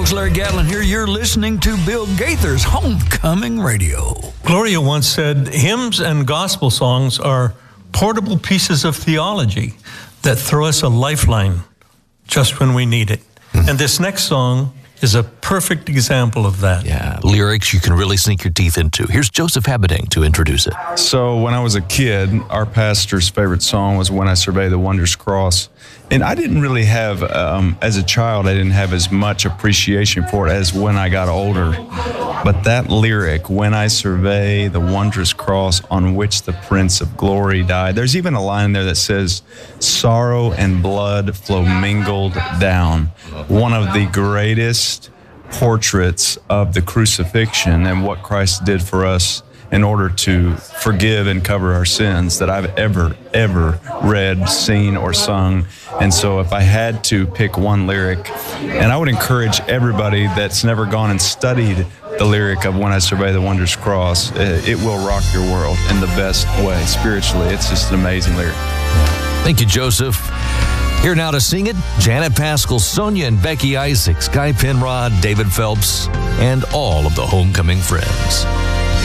folks. Larry Gatlin here. You're listening to Bill Gaither's Homecoming Radio. Gloria once said, hymns and gospel songs are portable pieces of theology that throw us a lifeline just when we need it. And this next song is a perfect example of that. Yeah, lyrics you can really sink your teeth into. Here's Joseph Habedank to introduce it. So when I was a kid, our pastor's favorite song was When I Survey the Wondrous Cross. And I didn't really have, as a child, I didn't have as much appreciation for it as when I got older. But that lyric, When I Survey the Wondrous Cross on which the Prince of Glory died, there's even a line in there that says, sorrow and blood flow mingled down. One of the greatest portraits of the crucifixion and what Christ did for us in order to forgive and cover our sins that I've ever read, seen, or sung. And so if I had to pick one lyric, and I would encourage everybody that's never gone and studied the lyric of When I Survey the Wondrous Cross, it will rock your world in the best way, spiritually. It's just an amazing lyric. Thank you, Joseph. Here now to sing it, Janet Paschal, Sonia and Becky Isaacs, Guy Penrod, David Phelps, and all of the Homecoming Friends.